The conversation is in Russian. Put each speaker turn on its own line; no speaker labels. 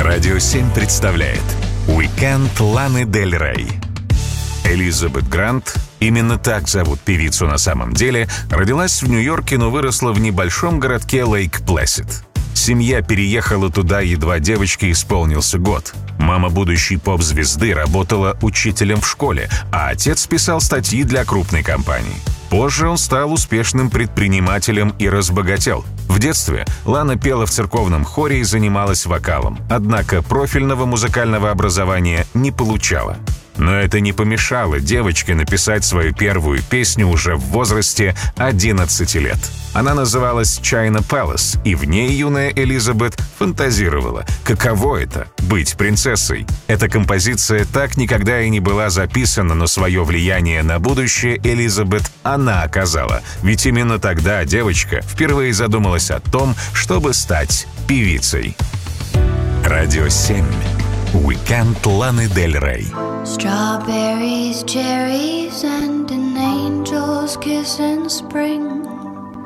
Радио 7 представляет «Уикенд Ланы Дель Рей». Элизабет Грант, именно так зовут певицу на самом деле, родилась в Нью-Йорке, но выросла в небольшом городке Лейк-Плэсид. Семья переехала туда, едва девочке исполнился год. Мама будущей поп-звезды работала учителем в школе, а отец писал статьи для крупной компании. Позже он стал успешным предпринимателем и разбогател. В детстве Лана пела в церковном хоре и занималась вокалом, однако профильного музыкального образования не получала. Но это не помешало девочке написать свою первую песню уже в возрасте 11 лет. Она называлась «China Palace», и в ней юная Элизабет фантазировала, каково это — быть принцессой. Эта композиция так никогда и не была записана, но свое влияние на будущее Элизабет она оказала, ведь именно тогда девочка впервые задумалась о том, чтобы стать певицей. Радио 7. Уикенд Ланы Дель Рей.
Strawberries, cherries, and an angel's kiss in spring.